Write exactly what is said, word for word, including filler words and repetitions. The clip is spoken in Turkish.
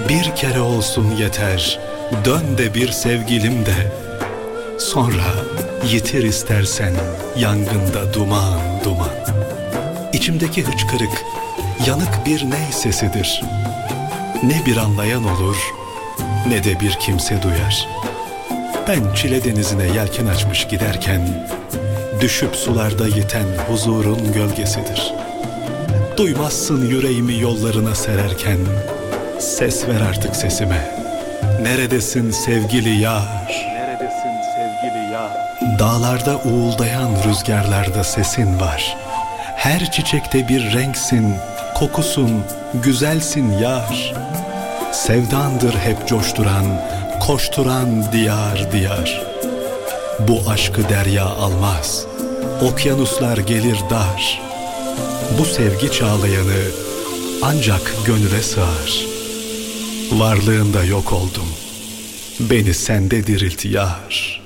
Bir kere olsun yeter, dön de bir sevgilim de. Sonra yitir istersen yangında duman duman. İçimdeki hıçkırık, yanık bir ney sesidir. Ne bir anlayan olur, ne de bir kimse duyar. Ben çile denizine yelken açmış giderken, düşüp sularda yiten huzurun gölgesidir. Duymazsın yüreğimi yollarına sererken, ses ver artık sesime. Neredesin sevgili yar? Neredesin sevgili yar? Dağlarda uğuldayan rüzgarlarda sesin var. Her çiçekte bir renksin, kokusun, güzelsin yar. Sevdandır hep coşturan, koşturan diyar diyar. Bu aşkı derya almaz, okyanuslar gelir dar. Bu sevgi çağlayanı ancak gönüle sığar. Varlığında yok oldum, beni sende dirilt yar.